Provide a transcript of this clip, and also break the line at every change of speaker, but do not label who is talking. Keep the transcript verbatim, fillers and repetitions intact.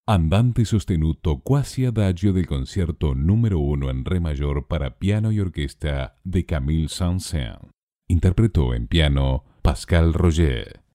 Andante sostenuto quasi adagio del concierto número uno en re mayor para piano y orquesta de Camille Saint-Saëns. Interpretó en piano Pascal Roger.